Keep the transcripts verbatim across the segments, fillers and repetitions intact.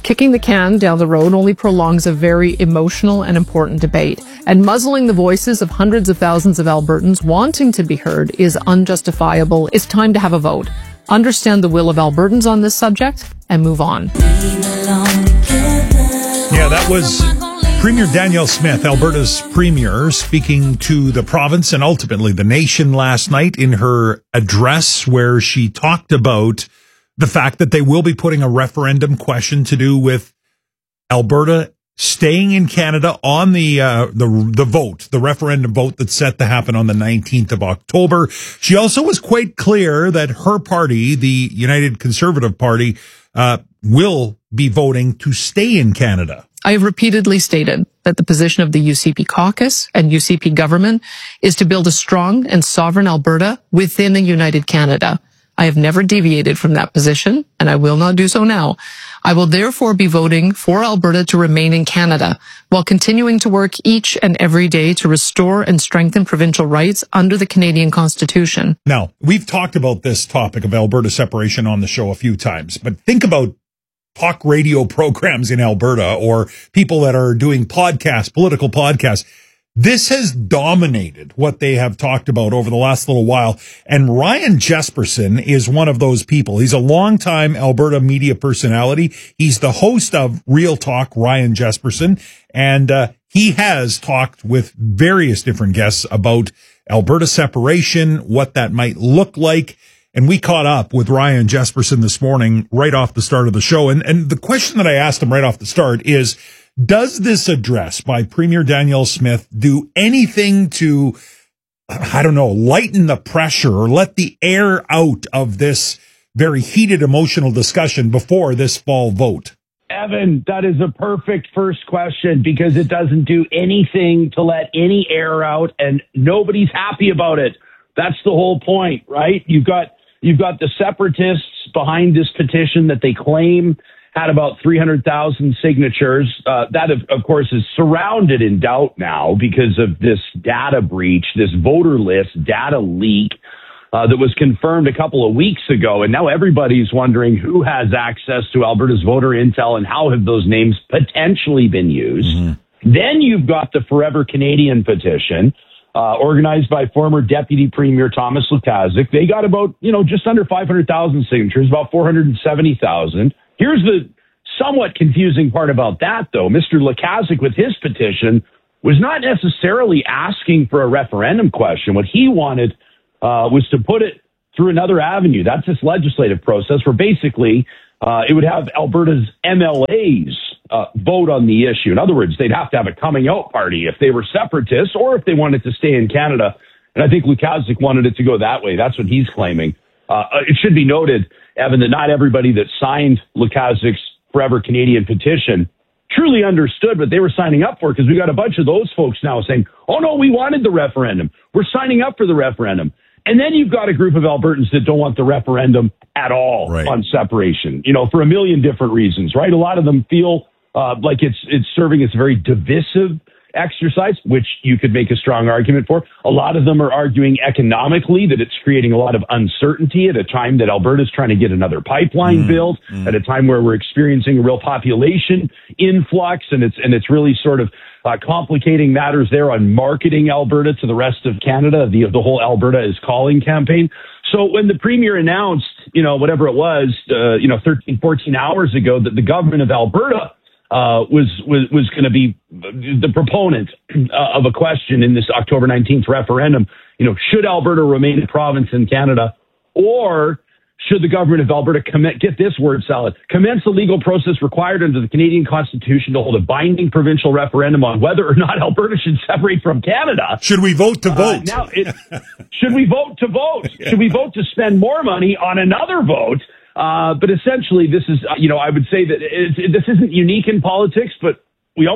Kicking the can down the road only prolongs a very emotional and important debate, and muzzling the voices of hundreds of thousands of Albertans wanting to be heard is unjustifiable. It's time to have a vote. Understand the will of Albertans on this subject and move on. Yeah, that was Premier Danielle Smith, Alberta's premier, speaking to the province and ultimately the nation last night in her address, where she talked about the fact that they will be putting a referendum question to do with Alberta staying in Canada on the uh, the the vote, the referendum vote that's set to happen on the nineteenth of October. She also was quite clear that her party, the United Conservative Party, uh, will be voting to stay in Canada. I have repeatedly stated that the position of the U C P caucus and U C P government is to build a strong and sovereign Alberta within a united Canada. I have never deviated from that position, and I will not do so now. I will therefore be voting for Alberta to remain in Canada, while continuing to work each and every day to restore and strengthen provincial rights under the Canadian Constitution. Now, we've talked about this topic of Alberta separation on the show a few times, but think about talk radio programs in Alberta or people that are doing podcasts, political podcasts. This has dominated what they have talked about over the last little while. And Ryan Jesperson is one of those people. He's a longtime Alberta media personality. He's the host of Real Talk, Ryan Jesperson. And uh, he has talked with various different guests about Alberta separation, what that might look like. And we caught up with Ryan Jesperson this morning right off the start of the show. And, and the question that I asked him right off the start is, does this address by Premier Danielle Smith do anything to, I don't know, lighten the pressure or let the air out of this very heated emotional discussion before this fall vote? Evan, that is a perfect first question, because it doesn't do anything to let any air out, and nobody's happy about it. That's the whole point, right? You've got you've got the separatists behind this petition that they claim had about three hundred thousand signatures. Uh, that, of, of course, is surrounded in doubt now because of this data breach, this voter list data leak uh, that was confirmed a couple of weeks ago. And now everybody's wondering who has access to Alberta's voter intel and how have those names potentially been used. Mm-hmm. Then you've got the Forever Canadian petition, uh, organized by former Deputy Premier Thomas Lukaszuk. They got about, you know, just under five hundred thousand signatures, about four hundred seventy thousand. Here's the somewhat confusing part about that, though. Mister Lukaszuk, with his petition, was not necessarily asking for a referendum question. What he wanted uh, was to put it through another avenue. That's this legislative process where basically uh, it would have Alberta's M L As uh, vote on the issue. In other words, they'd have to have a coming out party if they were separatists or if they wanted to stay in Canada. And I think Lukaszuk wanted it to go that way. That's what he's claiming. Uh, it should be noted, Evan, that not everybody that signed Lukaszuk's Forever Canadian petition truly understood what they were signing up for, because we got a bunch of those folks now saying, oh, no, we wanted the referendum. We're signing up for the referendum. And then you've got a group of Albertans that don't want the referendum at all right. on separation, you know, for a million different reasons, right? A lot of them feel uh, like it's it's serving as a very divisive exercise, which you could make a strong argument for. A lot of them are arguing economically that it's creating a lot of uncertainty at a time that Alberta's trying to get another pipeline mm, built, mm. at a time where we're experiencing a real population influx, and it's and it's really sort of uh, complicating matters there on marketing Alberta to the rest of Canada, the the whole Alberta is Calling campaign. So when the premier announced, you know, whatever it was, uh, you know, thirteen, fourteen hours ago, that the government of Alberta Uh, was was was going to be the proponent uh, of a question in this October nineteenth referendum. You know, should Alberta remain a province in Canada, or should the government of Alberta commit, get this word salad, commence the legal process required under the Canadian Constitution to hold a binding provincial referendum on whether or not Alberta should separate from Canada? Should we vote to vote? Uh, now, it, should we vote to vote? Yeah. Should we vote to spend more money on another vote? Uh, but essentially, this is, uh, you know, I would say that it, it, this isn't unique in politics, but we almost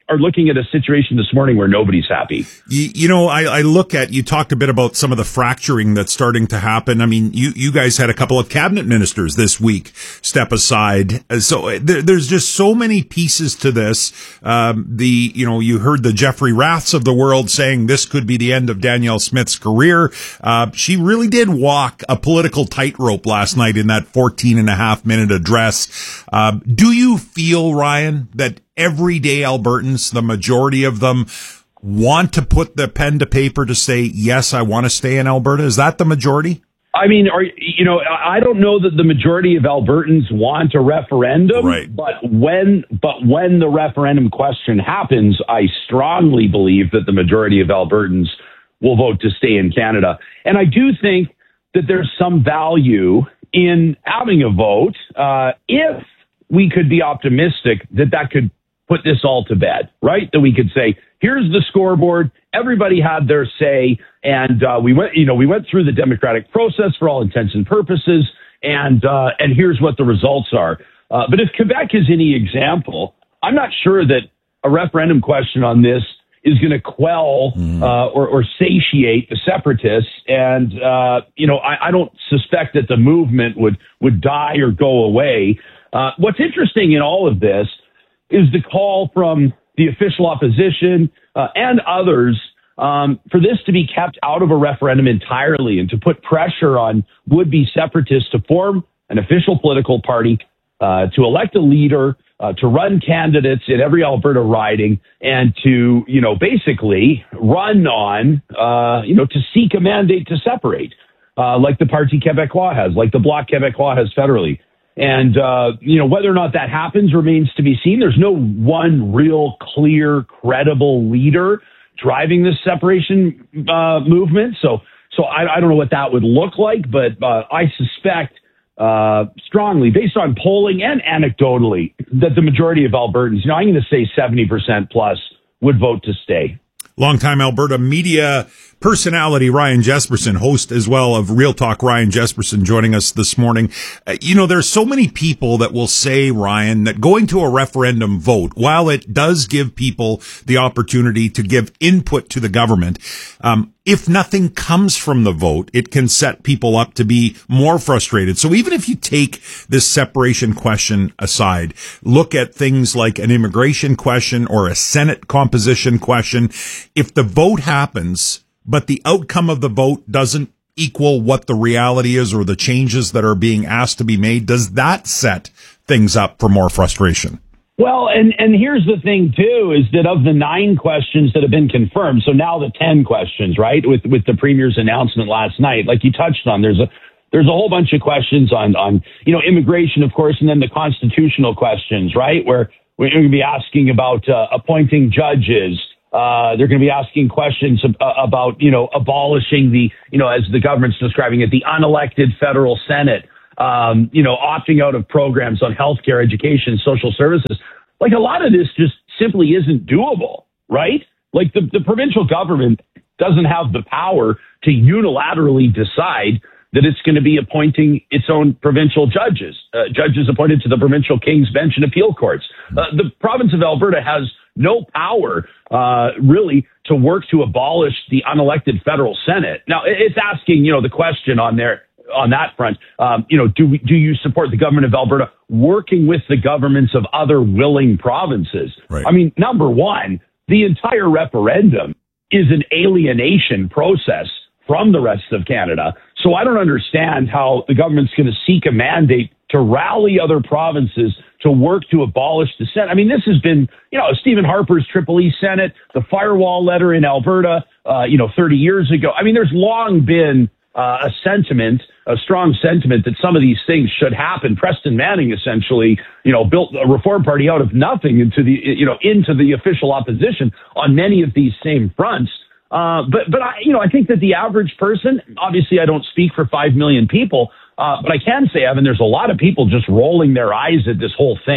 are looking at a situation this morning where nobody's happy. You, you know, I, I look at, you talked a bit about some of the fracturing that's starting to happen. I mean, you, you guys had a couple of cabinet ministers this week step aside. So there, there's just so many pieces to this. Um, the, you know, you heard the Jeffrey Raths of the world saying this could be the end of Danielle Smith's career. Uh, she really did walk a political tightrope last night in that fourteen and a half minute address. Uh, do you feel, Ryan, that everyday Albertans, the majority of them, want to put the pen to paper to say, yes, I want to stay in Alberta? Is that the majority? I mean, are, you know, I don't know that the majority of Albertans want a referendum, right. but when, but when the referendum question happens, I strongly believe that the majority of Albertans will vote to stay in Canada. And I do think that there's some value in having a vote uh, if we could be optimistic that that could put this all to bed, right? That we could say, here's the scoreboard. Everybody had their say. And uh, we went, you know, we went through the democratic process for all intents and purposes. And, uh, and here's what the results are. Uh, but if Quebec is any example, I'm not sure that a referendum question on this is going to quell mm. uh, or, or satiate the separatists. And, uh, you know, I, I don't suspect that the movement would, would die or go away. Uh, what's interesting in all of this is the call from the official opposition uh, and others um, for this to be kept out of a referendum entirely and to put pressure on would-be separatists to form an official political party, uh, to elect a leader, uh, to run candidates in every Alberta riding, and to, you know, basically run on, uh, you know, to seek a mandate to separate, uh, like the Parti Québécois has, like the Bloc Québécois has federally. And, uh, you know, whether or not that happens remains to be seen. There's no one real clear, credible leader driving this separation uh, movement. So, so I, I don't know what that would look like, but uh, I suspect uh, strongly, based on polling and anecdotally, that the majority of Albertans, you know, I'm going to say seventy percent plus, would vote to stay. Longtime Alberta media personality Ryan Jespersen, host as well of Real Talk Ryan Jespersen, joining us this morning. Uh, you know, there's so many people that will say, Ryan, that going to a referendum vote, while it does give people the opportunity to give input to the government, um, if nothing comes from the vote, it can set people up to be more frustrated. So even if you take this separation question aside, look at things like an immigration question or a Senate composition question. If the vote happens, but the outcome of the vote doesn't equal what the reality is or the changes that are being asked to be made, does that set things up for more frustration? Well, and, and here's the thing, too, is that of the nine questions that have been confirmed, so now the ten questions, right, with with the Premier's announcement last night, like you touched on, there's a there's a whole bunch of questions on, on you know, immigration, of course, and then the constitutional questions, right, where we're going to be asking about uh, appointing judges. Uh, they're going to be asking questions ab- about, you know, abolishing the, you know, as the government's describing it, the unelected federal Senate. Um, you know, opting out of programs on healthcare, education, social services. Like a lot of this just simply isn't doable, right? Like the, the provincial government doesn't have the power to unilaterally decide that it's going to be appointing its own provincial judges, uh, judges appointed to the provincial King's Bench and appeal courts. Uh, the province of Alberta has no power, uh, really, to work to abolish the unelected federal Senate. Now, it's asking, you know, the question on there, on that front, um, you know, do we, do you support the government of Alberta working with the governments of other willing provinces? Right. I mean, number one, the entire referendum is an alienation process from the rest of Canada. So I don't understand how the government's going to seek a mandate to rally other provinces to work to abolish the Senate. I mean, this has been, you know, Stephen Harper's Triple E Senate, the firewall letter in Alberta, uh, you know, thirty years ago. I mean, there's long been Uh, a sentiment, a strong sentiment that some of these things should happen. Preston Manning essentially, you know, built a Reform Party out of nothing into the, you know, into the official opposition on many of these same fronts. Uh, but, but I, you know, I think that the average person, obviously I don't speak for five million people, uh, but I can say, Evan, there's a lot of people just rolling their eyes at this whole thing.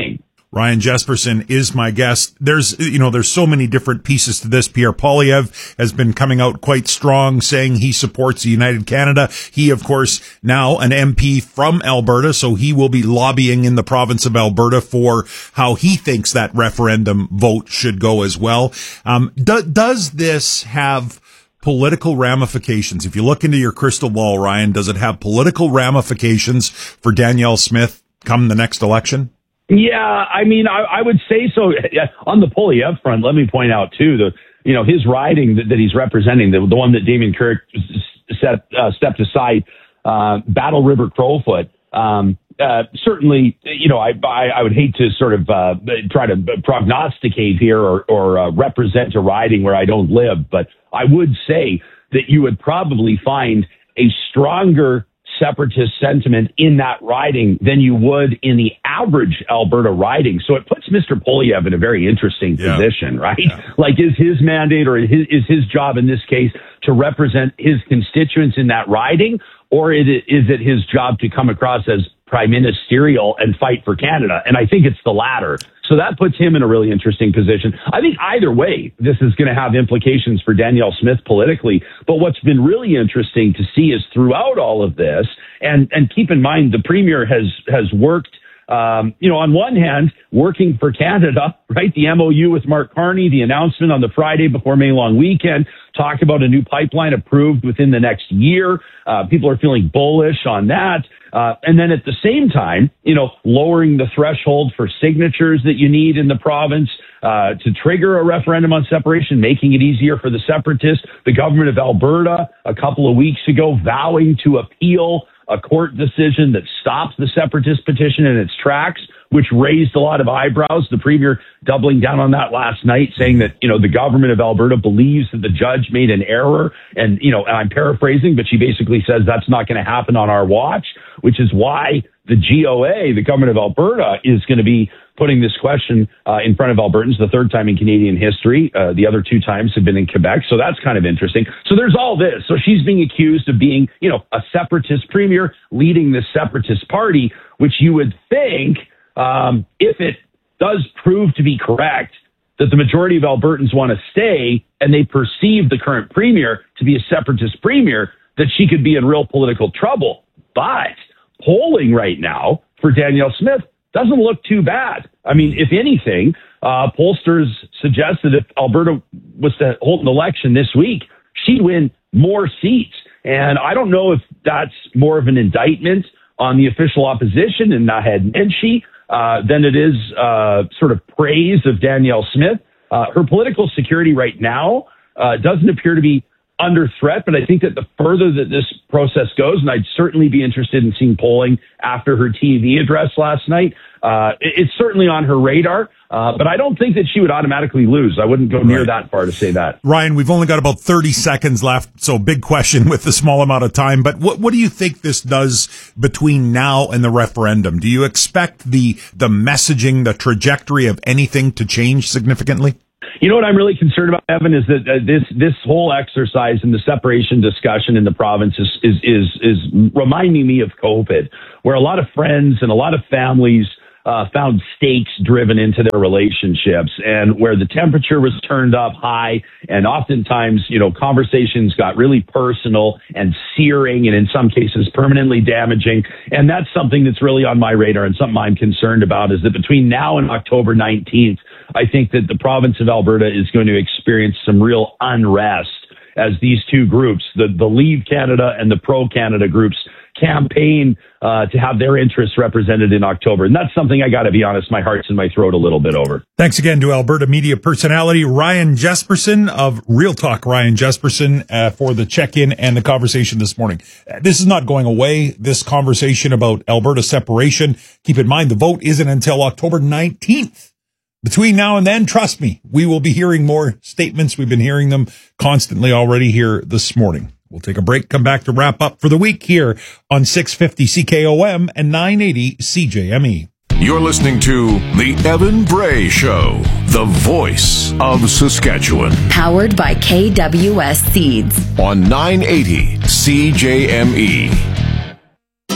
Ryan Jespersen is my guest. There's, you know, there's so many different pieces to this. Pierre Poilievre has been coming out quite strong, saying he supports the United Canada. He, of course, now an M P from Alberta, so he will be lobbying in the province of Alberta for how he thinks that referendum vote should go as well. Um, do, does this have political ramifications? If you look into your crystal ball, Ryan, does it have political ramifications for Danielle Smith come the next election? Yeah, I mean, I, I would say so. On the Poilievre front, let me point out, too, the you know, his riding that, that he's representing, the, the one that Damien Kirk set, uh, stepped aside, uh, Battle River Crowfoot, um, uh, certainly, you know, I, I, I would hate to sort of uh, try to prognosticate here or, or uh, represent a riding where I don't live, but I would say that you would probably find a stronger separatist sentiment in that riding than you would in the average Alberta riding. So it puts Mister Poilievre in a very interesting yeah. position, right? Yeah. Like, is his mandate or his, is his job in this case to represent his constituents in that riding, or is it, is it his job to come across as prime ministerial and fight for Canada? And I think it's the latter. So that puts him in a really interesting position. I think either way, this is going to have implications for Danielle Smith politically. But what's been really interesting to see is throughout all of this, and, and keep in mind, the premier has, has worked, um, you know, on one hand, working for Canada, right? The M O U with Mark Carney, the announcement on the Friday before May long weekend, talk about a new pipeline approved within the next year. Uh, people are feeling bullish on that. Uh, and then at the same time, you know, lowering the threshold for signatures that you need in the province uh, to trigger a referendum on separation, making it easier for the separatists. The government of Alberta a couple of weeks ago vowing to appeal a court decision that stops the separatist petition in its tracks, which raised a lot of eyebrows. The premier doubling down on that last night, saying that, you know, the government of Alberta believes that the judge made an error. And, you know, and I'm paraphrasing, but she basically says that's not going to happen on our watch, which is why the G O A, the government of Alberta, is going to be putting this question uh, in front of Albertans, the third time in Canadian history. Uh, the other two times have been in Quebec. So that's kind of interesting. So there's all this. So she's being accused of being, you know, a separatist premier leading this separatist party, which you would think, um, if it does prove to be correct, that the majority of Albertans want to stay and they perceive the current premier to be a separatist premier, that she could be in real political trouble. But polling right now for Danielle Smith doesn't look too bad. I mean, if anything, uh, pollsters suggest that if Alberta was to hold an election this week, she'd win more seats. And I don't know if that's more of an indictment on the official opposition and Naheed Nenshi uh, than it is uh, sort of praise of Danielle Smith. Uh, her political security right now uh, doesn't appear to be under threat, but I think that the further that this process goes, and I'd certainly be interested in seeing polling after her T V address last night, uh, it, it's certainly on her radar, uh, but I don't think that she would automatically lose. I wouldn't go near right. that far to say that. Ryan, we've only got about thirty seconds left, so big question with the small amount of time, but what, what do you think this does between now and the referendum? Do you expect the, the messaging, the trajectory of anything to change significantly? You know what I'm really concerned about, Evan, is that uh, this this whole exercise in the separation discussion in the province is, is is is reminding me of COVID, where a lot of friends and a lot of families uh, found stakes driven into their relationships, and where the temperature was turned up high, and oftentimes, you know, conversations got really personal and searing, and in some cases permanently damaging. And that's something that's really on my radar, and something I'm concerned about, is that between now and October nineteenth, I think that the province of Alberta is going to experience some real unrest as these two groups, the, the Leave Canada and the Pro-Canada groups, campaign uh, to have their interests represented in October. And that's something, I got to be honest, my heart's in my throat a little bit over. Thanks again to Alberta media personality Ryan Jespersen of Real Talk. Ryan Jespersen uh, for the check-in and the conversation this morning. Uh, this is not going away, this conversation about Alberta separation. Keep in mind, the vote isn't until October nineteenth. Between now and then, trust me, we will be hearing more statements. We've been hearing them constantly already here this morning. We'll take a break, come back to wrap up for the week here on six fifty C K O M and nine eighty C J M E. You're listening to The Evan Bray Show, the voice of Saskatchewan. Powered by K W S Seeds. On nine eighty C J M E.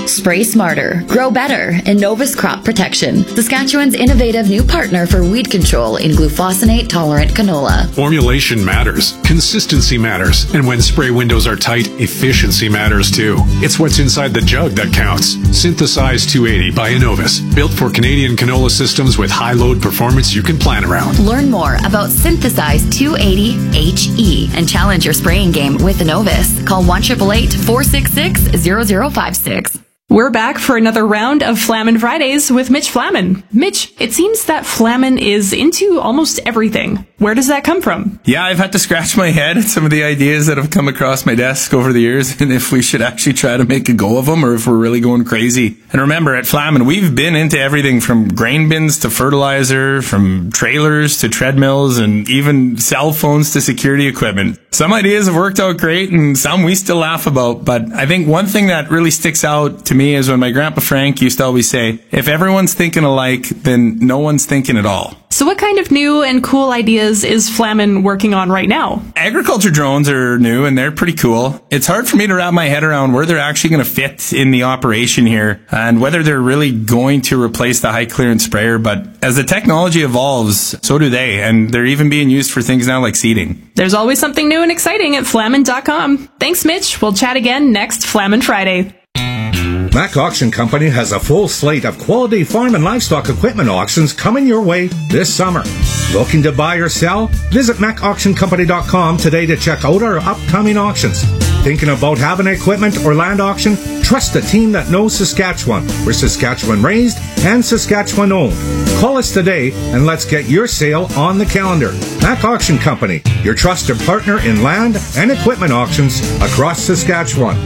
Spray smarter, grow better in Novus Crop Protection, Saskatchewan's innovative new partner for weed control in glufosinate-tolerant canola. Formulation matters, consistency matters, and when spray windows are tight, efficiency matters too. It's what's inside the jug that counts. Synthesize two eighty by Innovis, built for Canadian canola systems with high load performance you can plan around. Learn more about Synthesize two eighty H E and challenge your spraying game with Innovis. Call one eight eight eight, four six six, zero zero five six. We're back for another round of Flamin' Fridays with Mitch Flamin. Mitch, it seems that Flamin is into almost everything. Where does that come from? Yeah, I've had to scratch my head at some of the ideas that have come across my desk over the years, and if we should actually try to make a go of them or if we're really going crazy. And remember, at Flamin, we've been into everything from grain bins to fertilizer, from trailers to treadmills, and even cell phones to security equipment. Some ideas have worked out great, and some we still laugh about, but I think one thing that really sticks out to me is when my grandpa Frank used to always say, if everyone's thinking alike, then no one's thinking at all. So what kind of new and cool ideas is Flamin working on right now? Agriculture drones are new and they're pretty cool. It's hard for me to wrap my head around where they're actually going to fit in the operation here and whether they're really going to replace the high clearance sprayer. But as the technology evolves, so do they. And they're even being used for things now like seeding. There's always something new and exciting at Flamin dot com. Thanks, Mitch. We'll chat again next Flamin Friday. Mac Auction Company has a full slate of quality farm and livestock equipment auctions coming your way this summer. Looking to buy or sell? Visit Mac Auction Company dot com today to check out our upcoming auctions. Thinking about having equipment or land auction? Trust a team that knows Saskatchewan. We're Saskatchewan raised and Saskatchewan owned. Call us today and let's get your sale on the calendar. Mac Auction Company, your trusted partner in land and equipment auctions across Saskatchewan.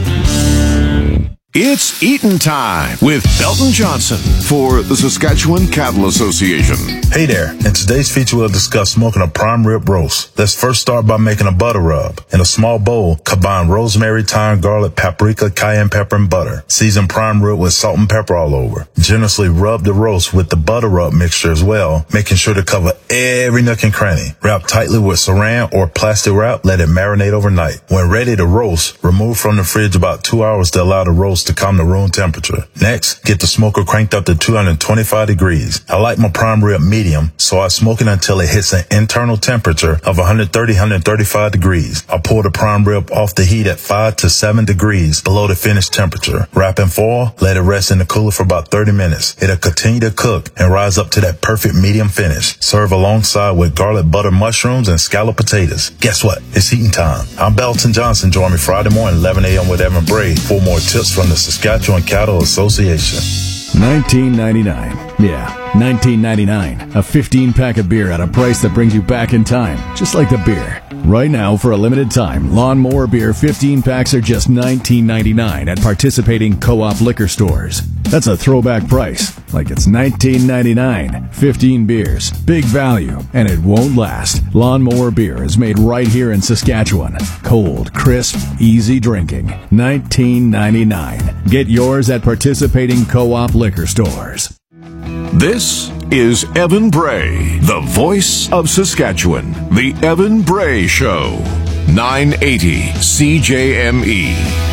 It's eatin' time with Belton Johnson for the Saskatchewan Cattle Association. Hey there. In today's feature, we'll discuss smoking a prime rib roast. Let's first start by making a butter rub. In a small bowl, combine rosemary, thyme, garlic, paprika, cayenne pepper, and butter. Season prime rib with salt and pepper all over. Generously rub the roast with the butter rub mixture as well, making sure to cover every nook and cranny. Wrap tightly with saran or plastic wrap. Let it marinate overnight. When ready to roast, remove from the fridge about two hours to allow the roast to come to room temperature. Next, get the smoker cranked up to two hundred twenty-five degrees. I like my prime rib medium, so I smoke it until it hits an internal temperature of one thirty, one thirty-five degrees. I pour the prime rib off the heat at five to seven degrees below the finished temperature. Wrap in foil, let it rest in the cooler for about thirty minutes. It'll continue to cook and rise up to that perfect medium finish. Serve alongside with garlic butter mushrooms and scalloped potatoes. Guess what? It's eating time. I'm Belton Johnson. Join me Friday morning, eleven a.m. with Evan Bray for more tips from the Saskatchewan Cattle Association. nineteen ninety-nine. Yeah, nineteen ninety-nine. A fifteen pack of beer at a price that brings you back in time, just like the beer. Right now, for a limited time, Lawnmower Beer fifteen packs are just nineteen ninety-nine at participating co-op liquor stores. That's a throwback price, like it's nineteen ninety-nine. fifteen beers, big value, and it won't last. Lawnmower Beer is made right here in Saskatchewan. Cold, crisp, easy drinking. nineteen ninety-nine. Get yours at participating co-op liquor stores. This is Evan Bray, the voice of Saskatchewan. The Evan Bray Show. nine eighty C J M E.